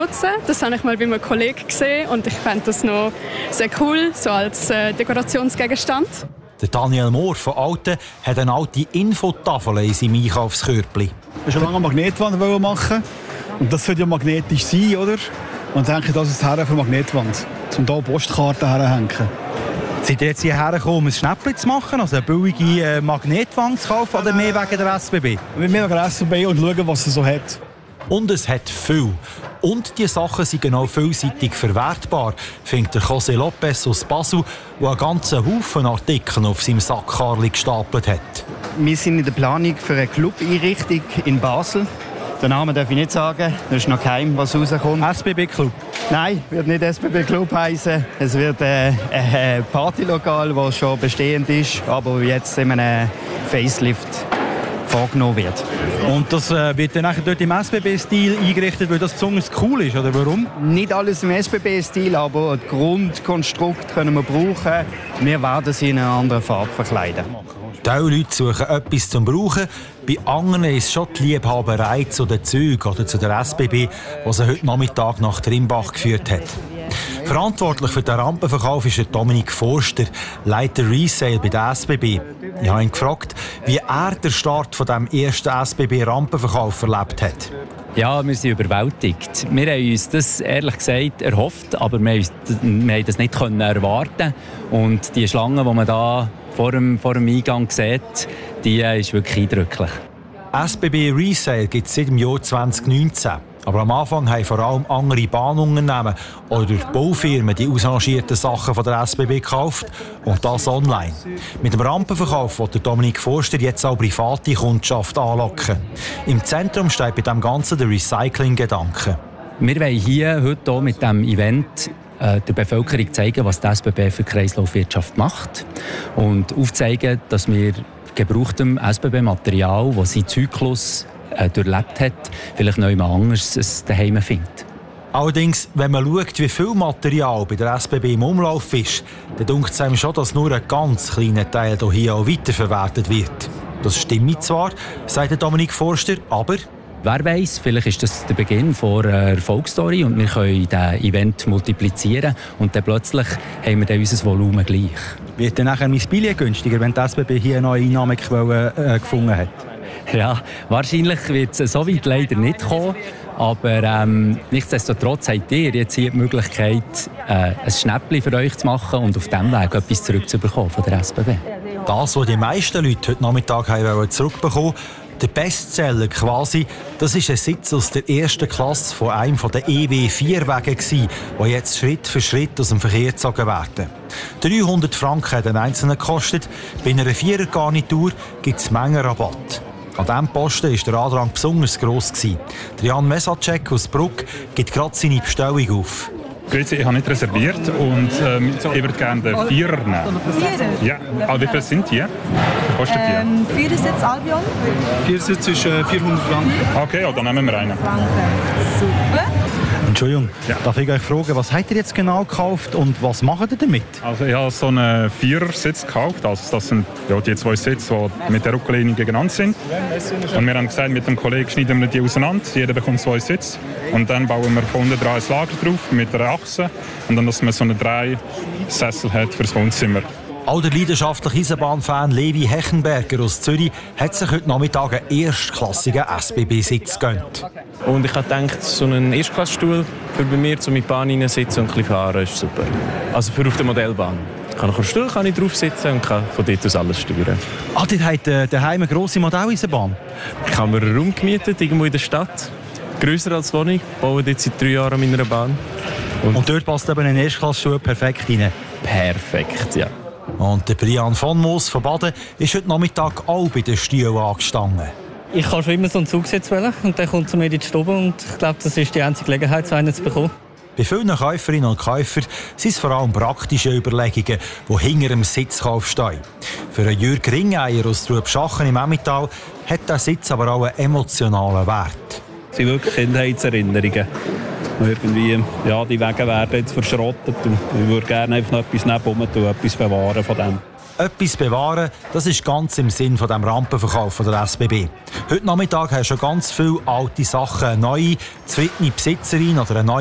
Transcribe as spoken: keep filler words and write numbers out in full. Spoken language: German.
Das habe ich mal bei einem Kollegen gesehen und ich fand das noch sehr cool, so als äh, Dekorationsgegenstand. Der Daniel Mohr von Alten hat eine alte Infotafel in seinem Einkaufskörbchen. Ich wollte schon lange eine Magnetwand machen. Und das sollte ja magnetisch sein, oder? Und ich denke, das ist das für Magnetwand, um hier Postkarten herzuhängen. Seid ihr jetzt hierher gekommen, um ein Schnäppchen zu machen, also eine billige äh, Magnetwand zu kaufen, oder mehr wegen der S B B? Mehr wegen der S B B und schauen, was es so hat. Und es hat viel. Und die Sachen sind genau vielseitig verwertbar, findet der José Lopez aus Basel, der einen ganzen Haufen Artikel auf seinem Sackkarli gestapelt hat. Wir sind in der Planung für eine Club-Einrichtung in Basel. Den Namen darf ich nicht sagen, das ist noch geheim, was rauskommt. S B B Club? Nein, wird nicht S B B Club heißen. Es wird äh, ein Partylokal, das schon bestehend ist, aber jetzt in einem Facelift vorgenommen wird. Und das äh, wird dann nachher dort im S B B-Stil eingerichtet, weil das besonders cool ist, oder warum? Nicht alles im S B B-Stil, aber das Grundkonstrukt können wir brauchen. Wir werden sie in einer anderen Farbe verkleiden. Die Leute suchen etwas zum Brauchen. Bei anderen ist es schon die Liebhaberei zu den Zügen oder zu der S B B, die sie heute Nachmittag nach Trimbach geführt hat. Verantwortlich für den Rampenverkauf ist der Dominik Forster, Leiter Resale bei der S B B. Ich habe ihn gefragt, wie er den Start von dem ersten S B B-Rampenverkauf erlebt hat. Ja, wir sind überwältigt. Wir haben uns das ehrlich gesagt erhofft, aber wir, uns, wir haben das nicht erwarten. Und die Schlange, die man da vor dem, vor dem Eingang sieht, die ist wirklich eindrücklich. S B B Resale gibt es seit dem Jahr zwanzig neunzehn. Aber am Anfang haben vor allem andere Bahnunternehmen oder Baufirmen die ausrangierten Sachen von der S B B gekauft und das online. Mit dem Rampenverkauf will der Dominik Forster jetzt auch private Kundschaft anlocken. Im Zentrum steht bei dem Ganzen der Recycling-Gedanke. Wir wollen hier heute auch mit diesem Event äh, der Bevölkerung zeigen, was die S B B für Kreislaufwirtschaft macht und aufzeigen, dass wir gebrauchtem S B B-Material, das seinen Zyklus äh, durchlebt hat, vielleicht noch jemand anderes daheim findet. Allerdings, wenn man schaut, wie viel Material bei der S B B im Umlauf ist, dann denkt es einem schon, dass nur ein ganz kleiner Teil hier auch weiterverwertet wird. Das stimmt zwar, sagt Dominik Forster, aber... Wer weiss, vielleicht ist das der Beginn einer Erfolgsstory und wir können dieses Event multiplizieren und dann plötzlich haben wir dann unser Volumen gleich. Wird dann nachher mein Billett günstiger, wenn die S B B hier eine neue Einnahmequelle äh, gefunden hat? Ja, wahrscheinlich wird es so weit leider nicht kommen. Aber ähm, nichtsdestotrotz habt ihr jetzt hier die Möglichkeit, äh, ein Schnäppchen für euch zu machen und auf diesem Weg etwas zurückzubekommen von der S B B. Das, was die meisten Leute heute Nachmittag haben zurückbekommen, der Bestseller quasi, das ist ein Sitz aus der ersten Klasse von einem der E W vier Wagen, der jetzt Schritt für Schritt aus dem Verkehr gezogen werden. dreihundert Franken hat ein einzelner gekostet. Bei einer Vierergarnitur gibt es Mengenrabatt. An diesem Posten war der Andrang besonders gross. Der Jan Mesacek aus Bruck gibt gerade seine Bestellung auf. Grüezi, ich habe nicht reserviert und ähm, ich würde gerne den Vierer nehmen. Vierer? Ja, aber wie viel sind die? Was kostet die? Ähm, Vierersitz Albion. Vierersitz ist äh, vierhundert Franken. Okay, ja, dann nehmen wir einen. Franken. Super. Entschuldigung, Ja. darf ich euch fragen, was habt ihr jetzt genau gekauft und was macht ihr damit? Also ich habe so einen Vierersitz gekauft. Also das sind ja, die zwei Sitze, die mit der Rücklehne genannt sind. Und wir haben gesagt, mit dem Kollegen schneiden wir die auseinander. Jeder bekommt zwei Sitze. Und dann bauen wir von unten dran ein Lager drauf mit einer Achse. Und dann, dass man so einen drei Sessel hat fürs Wohnzimmer. Auch der leidenschaftliche Eisenbahnfan Levi Hechenberger aus Zürich hat sich heute Nachmittag einen erstklassigen S B B-Sitz gegönnt. Und ich habe gedacht, so einen Erstklassstuhl für bei mir, um mit die Bahn reinsitzen und ein bisschen fahren, ist super. Also für auf der Modellbahn. Ich kann auf dem Stuhl kann ich drauf sitzen und kann von dort aus alles steuern. Ah, ihr habt äh, daheim eine grosse Modelleisenbahn? Ich habe mir einen Raum gemietet, irgendwo in der Stadt. Grösser als die Wohnung. Ich baue jetzt seit drei Jahren an meiner Bahn. Und, und dort passt eben ein Erstklassstuhl perfekt rein? Perfekt, ja. Und der Brian von Moos von Baden ist heute Nachmittag auch bei den Stühlen angestanden. Ich kann schon immer so einen Zugsitz wählen und dann kommt zu mir in die Stube und ich glaube, das ist die einzige Gelegenheit, so einen zu bekommen. Bei vielen Käuferinnen und Käufern sind es vor allem praktische Überlegungen, die hinter dem Sitzkauf stehen. Für Jürg Ringeier aus Trubschachen im Emmental hat der Sitz aber auch einen emotionalen Wert. Es sind wirklich Kindheitserinnerungen. Irgendwie, ja, die Wege werden jetzt verschrottet und ich würde gerne einfach noch etwas nebenbei tun, etwas bewahren von dem. Etwas bewahren, das ist ganz im Sinn von dem Rampenverkauf von der S B B. Heute Nachmittag haben schon ganz viele alte Sachen eine neue, zufriedene Besitzerin oder eine neue